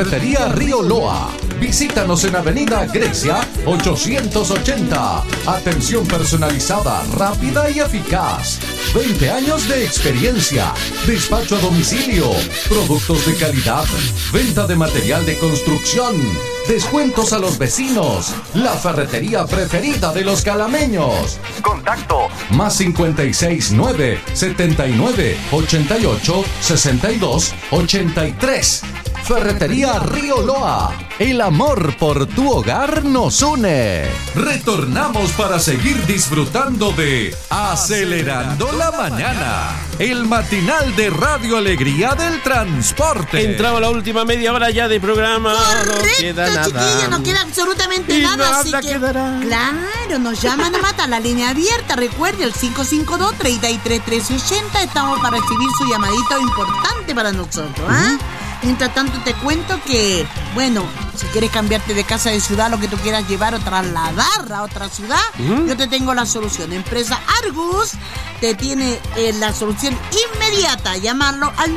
Ferretería Río Loa. Visítanos en Avenida Grecia 880. Atención personalizada, rápida y eficaz. 20 años de experiencia. Despacho a domicilio. Productos de calidad. Venta de material de construcción. Descuentos a los vecinos. La ferretería preferida de los calameños. Contacto más 569 79 88 62 83. Ferretería Río Loa. El amor por tu hogar nos une. Retornamos para seguir disfrutando de Acelerando la Mañana, el matinal de Radio Alegría del Transporte. Entramos a la última media hora ya de programa. Correcto, no queda nada. Chiquilla, no queda absolutamente Y nada. nada Así que, quedará. claro, nos llaman a matar la línea abierta. Recuerde el 552-33-1380. Estamos para recibir su llamadito importante para nosotros, ¿ah? Mientras tanto te cuento que, bueno, si quieres cambiarte de casa de ciudad, lo que tú quieras llevar o trasladar a otra ciudad, yo te tengo la solución. Empresa Argus te tiene la solución inmediata. Llamarlo al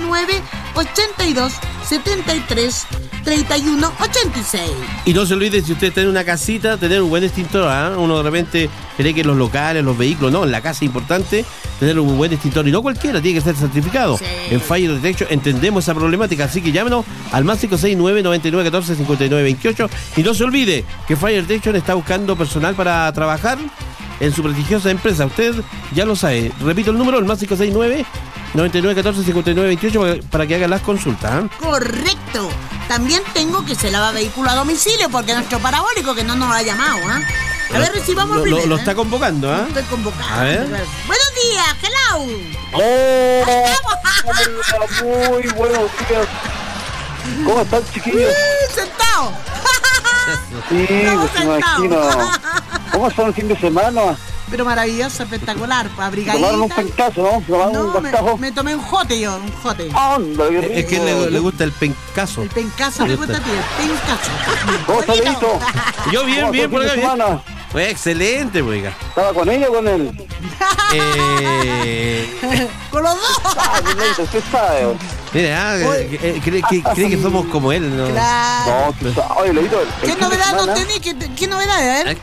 982-73-31-86. Y no se olvide, si usted está en una casita, tener un buen extintor, ¿ah? Uno de repente cree que en los locales, los vehículos, no, en la casa es importante tener un buen extintor, y no cualquiera, tiene que ser certificado. Sí. En Fire Detection entendemos esa problemática, así que llámenos al más 569-9914-5928, y no se olvide que Fire Detection está buscando personal para trabajar en su prestigiosa empresa. Usted ya lo sabe. Repito el número, el más 569-9914-5928 para que hagan las consultas, ¿eh? Correcto. También tengo que se lava vehículo a domicilio porque nuestro parabólico que no nos ha llamado, ¿ah? A ver, recibamos primero. Lo está convocando, ¿ah? Estoy convocado. A ver. Buenos días, hello. Muy buenos días. ¿Cómo están, chiquillos? Sentado. Sí, Estamos pues imagino. ¿Cómo están el fin de semana? Pero maravilloso, espectacular, abrigadita. Tomaron un pencazo, ¿no? Tomaron un pencazo. me tomé un jote yo, un jote. Anda, qué rico. Es que le gusta el pencazo. El pencazo, me gusta a ti, el pencazo. ¿Cómo está, Leito? Yo bien, bien, por por acá bien. semana? Fue excelente, oiga. ¿Estaba con ella o con él? Con los dos. Ah, Leito, usted sabe. Mira, cree que somos como él, ¿no? Claro. No, tú sabes. Oye, Leito. ¿Qué novedad no tenés? ¿Qué novedad? A ver.